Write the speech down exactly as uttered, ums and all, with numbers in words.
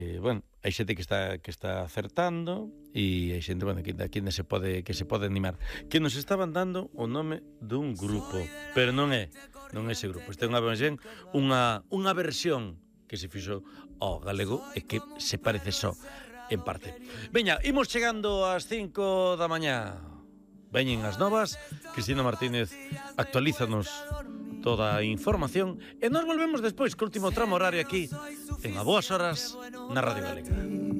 Eh, bueno, hai xente que está que está acertando e hai xente, bueno, que aquí se pode que se pode animar. Que nos estaban dando o nome dun grupo, pero non é, non é ese grupo. Este é unha versión, unha unha versión que se fixo ao galego e que se parece só en parte. Veña, imos chegando ás cinco da mañá. Veñen as novas, Cristina Martínez actualízanos toda a información e nós volvemos despois co último tramo horario aquí en A Boas Horas na Radio Galega.